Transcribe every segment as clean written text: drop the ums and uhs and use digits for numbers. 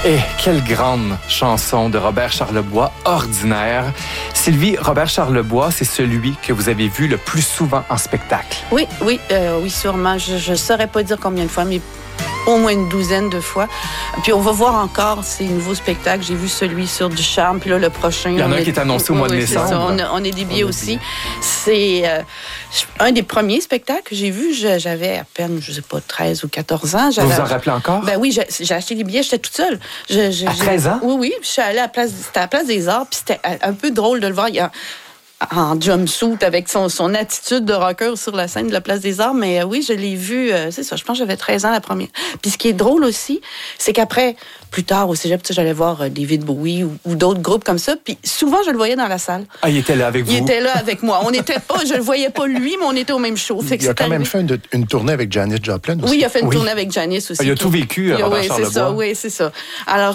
Et quelle grande chanson de Robert Charlebois, Ordinaire. Sylvie, Robert Charlebois, c'est celui que vous avez vu le plus souvent en spectacle. Oui, sûrement. Je ne saurais pas dire combien de fois, mais au moins une douzaine de fois. Puis on va voir encore ces nouveaux spectacles. J'ai vu celui sur Ducharme, puis là, le prochain... Il y en a un qui est annoncé au mois de décembre. C'est ça. On a des billets aussi. C'est un des premiers spectacles que j'ai vu. J'avais à peine, je ne sais pas, 13 ou 14 ans. Vous vous en rappelez encore? Ben oui, j'ai acheté des billets, j'étais toute seule. À 13 ans? Oui. Puis je suis allée à la place des Arts, puis c'était un peu drôle de le voir. En jumpsuit avec son attitude de rocker sur la scène de la Place des Arts. Mais oui, je l'ai vu, c'est ça, je pense que j'avais 13 ans la première. Puis ce qui est drôle aussi, c'est qu'après, plus tard au cégep, j'allais voir David Bowie ou d'autres groupes comme ça. Puis souvent, je le voyais dans la salle. Ah, il était là avec vous? Il était là avec moi. On n'était pas, je le voyais pas lui, mais on était au même show. Il a quand même fait une tournée avec Janis Joplin aussi. Oui, il a fait une tournée avec Janis aussi. Il a tout vécu, Robert Charlebois. Oui, c'est ça. Alors,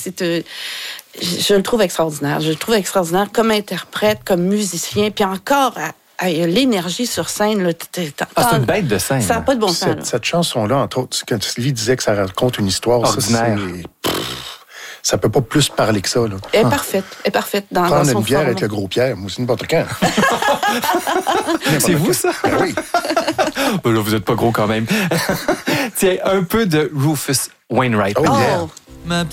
je le trouve extraordinaire. Je le trouve extraordinaire comme interprète, comme musicien, puis encore l'énergie sur scène. Là, c'est une bête de scène. Ça n'a pas de bon sens. Cette chanson-là, entre autres, quand Sylvie disait que ça raconte une histoire, ordinaire. Ça peut pas plus parler que ça. Là. Elle est parfaite. Prendre une bière avec le gros Pierre, moi aussi, n'importe quand. C'est vous, ça? Ben oui. Ben là, vous n'êtes pas gros quand même. Tiens, un peu de Rufus Wainwright. Oh, yeah.